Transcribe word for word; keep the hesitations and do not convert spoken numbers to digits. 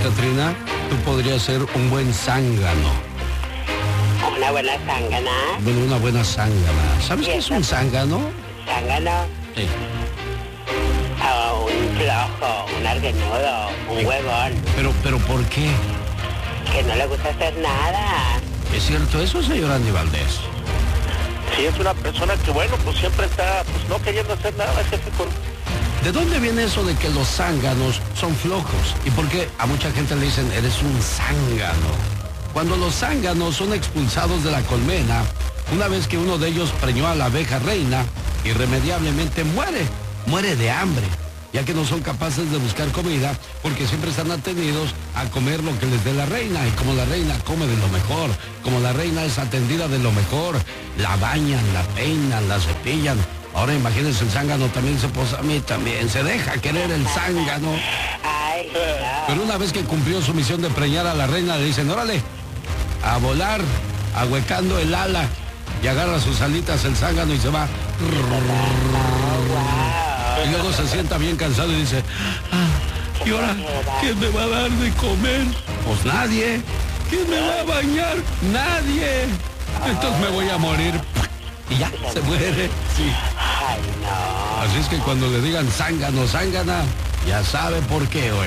Catrina, tú podrías ser un buen zángano. Una buena zángana. Bueno, una buena zángana. ¿Sabes qué es un zángano? Zángano. Sí. Oh, un flojo, un argenudo, un huevón. Pero, pero ¿por qué? Que no le gusta hacer nada. ¿Es cierto eso, señor Andy Valdés? Sí, es una persona que, bueno, pues siempre está, pues no queriendo hacer nada, jefe, con... ¿De dónde viene eso de que los zánganos son flojos? ¿Y por qué a mucha gente le dicen, eres un zángano? Cuando los zánganos son expulsados de la colmena, una vez que uno de ellos preñó a la abeja reina, irremediablemente muere, muere de hambre, ya que no son capaces de buscar comida, porque siempre están atenidos a comer lo que les dé la reina, y como la reina come de lo mejor, como la reina es atendida de lo mejor, la bañan, la peinan, la cepillan. Ahora imagínense, el zángano también se posa, a mí también, se deja querer el zángano. Ay, no. Pero una vez que cumplió su misión de preñar a la reina, le dicen, órale, a volar, ahuecando el ala, y agarra sus alitas el zángano y se va. Y luego se sienta bien cansado y dice, ah, ¿y ahora quién me va a dar de comer? Pues nadie. ¿Quién me va a bañar? Nadie. Entonces me voy a morir. Y ya, se muere. Sí. Ay, no. Así es que cuando le digan zángano, zángana, ya sabe por qué, oye.